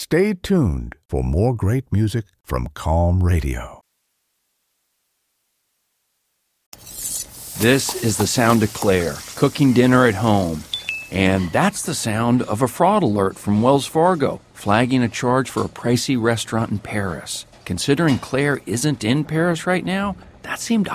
Stay tuned for more great music from Calm Radio. This is the sound of Claire, cooking dinner at home. And that's the sound of a fraud alert from Wells Fargo, flagging a charge for a pricey restaurant in Paris. Considering Claire isn't in Paris right now, that seemed